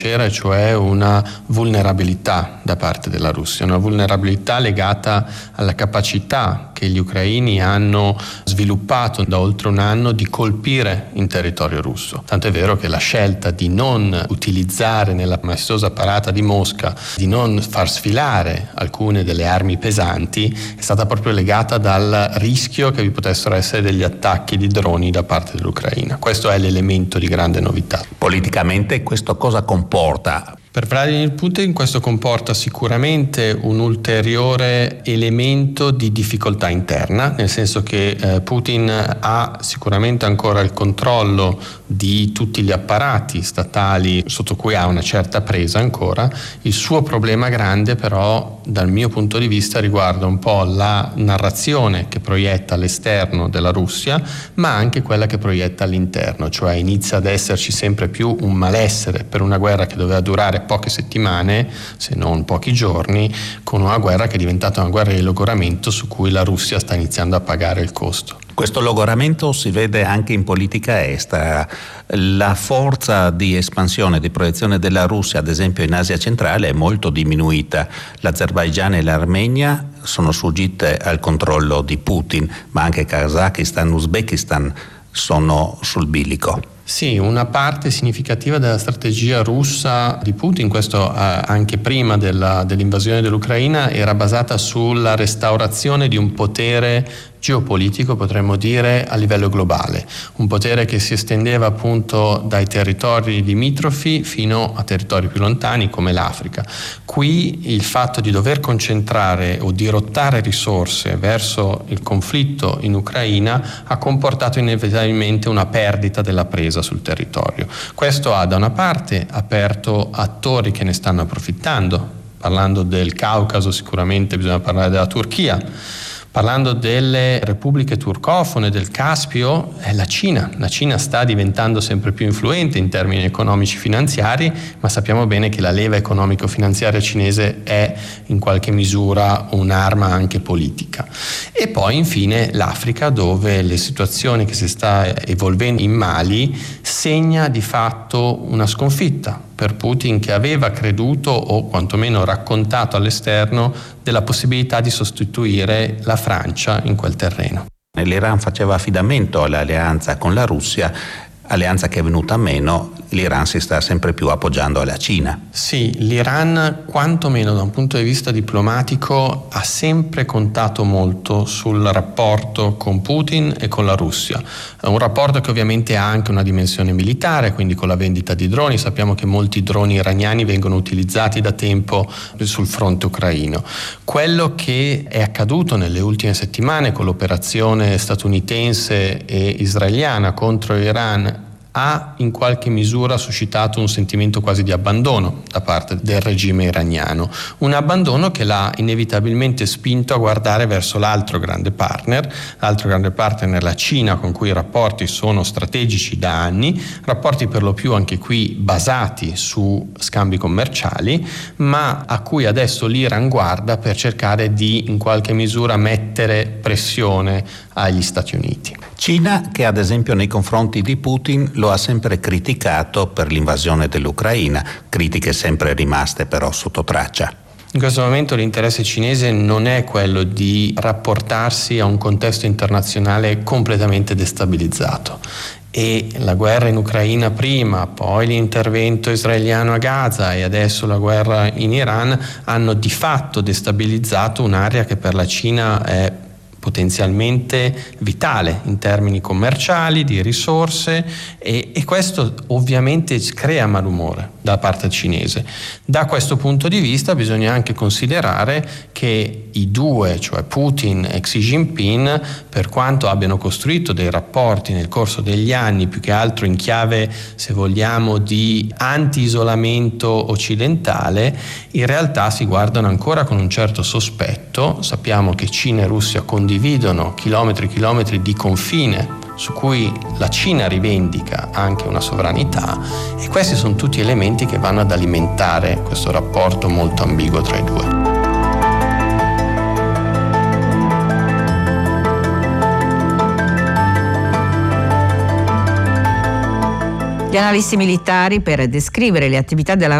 C'era cioè una vulnerabilità da parte della Russia, una vulnerabilità legata alla capacità che gli ucraini hanno sviluppato da oltre un anno di colpire in territorio russo. Tanto è vero che la scelta di non utilizzare nella maestosa parata di Mosca, di non far sfilare alcune delle armi pesanti, è stata proprio legata dal rischio che vi potessero essere degli attacchi di droni da parte dell'Ucraina. Questo è l'elemento di grande novità. Politicamente questo cosa comporta? Per Vladimir Putin questo comporta sicuramente un ulteriore elemento di difficoltà interna, nel senso che Putin ha sicuramente ancora il controllo di tutti gli apparati statali sotto cui ha una certa presa ancora. Il suo problema grande però dal mio punto di vista riguarda un po' la narrazione che proietta all'esterno della Russia, ma anche quella che proietta all'interno, cioè inizia ad esserci sempre più un malessere per una guerra che doveva durare poche settimane, se non pochi giorni, con una guerra che è diventata una guerra di logoramento su cui la Russia sta iniziando a pagare il costo. Questo logoramento si vede anche in politica estera. La forza di espansione, di proiezione della Russia, ad esempio in Asia centrale, è molto diminuita. L'Azerbaigian e l'Armenia sono sfuggite al controllo di Putin, ma anche Kazakistan, Uzbekistan sono sul bilico. Sì, una parte significativa della strategia russa di Putin, questo anche prima dell'invasione dell'Ucraina, era basata sulla restaurazione di un potere geopolitico, potremmo dire, a livello globale, un potere che si estendeva appunto dai territori limitrofi fino a territori più lontani come l'Africa. Qui il fatto di dover concentrare o dirottare risorse verso il conflitto in Ucraina ha comportato inevitabilmente una perdita della presa sul territorio. Questo ha da una parte aperto attori che ne stanno approfittando. Parlando del Caucaso sicuramente bisogna parlare della Turchia. Parlando delle repubbliche turcofone del Caspio, è la Cina. La Cina sta diventando sempre più influente in termini economici finanziari, ma sappiamo bene che la leva economico-finanziaria cinese è in qualche misura un'arma anche politica. E poi infine l'Africa, dove le situazioni che si sta evolvendo in Mali segna di fatto una sconfitta per Putin, che aveva creduto o quantomeno raccontato all'esterno della possibilità di sostituire la Francia in quel terreno. L'Iran faceva affidamento all'alleanza con la Russia, alleanza che è venuta meno. L'Iran si sta sempre più appoggiando alla Cina. Sì, l'Iran quantomeno da un punto di vista diplomatico ha sempre contato molto sul rapporto con Putin e con la Russia. È un rapporto che ovviamente ha anche una dimensione militare, quindi con la vendita di droni. Sappiamo che molti droni iraniani vengono utilizzati da tempo sul fronte ucraino. Quello che è accaduto nelle ultime settimane con l'operazione statunitense e israeliana contro l'Iran ha in qualche misura suscitato un sentimento quasi di abbandono da parte del regime iraniano, un abbandono che l'ha inevitabilmente spinto a guardare verso l'altro grande partner la Cina, con cui i rapporti sono strategici da anni, rapporti per lo più anche qui basati su scambi commerciali, ma a cui adesso l'Iran guarda per cercare di in qualche misura mettere pressione agli Stati Uniti. Cina che ad esempio nei confronti di Putin lo ha sempre criticato per l'invasione dell'Ucraina, critiche sempre rimaste però sotto traccia. In questo momento l'interesse cinese non è quello di rapportarsi a un contesto internazionale completamente destabilizzato. E la guerra in Ucraina prima, poi l'intervento israeliano a Gaza e adesso la guerra in Iran hanno di fatto destabilizzato un'area che per la Cina è potenzialmente vitale in termini commerciali, di risorse e questo ovviamente crea malumore da parte cinese. Da questo punto di vista bisogna anche considerare che i due, cioè Putin e Xi Jinping, per quanto abbiano costruito dei rapporti nel corso degli anni, più che altro in chiave, se vogliamo, di anti-isolamento occidentale, in realtà si guardano ancora con un certo sospetto. Sappiamo che Cina e Russia condividono chilometri e chilometri di confine su cui la Cina rivendica anche una sovranità, e questi sono tutti elementi che vanno ad alimentare questo rapporto molto ambiguo tra i due. Gli analisti militari, per descrivere le attività della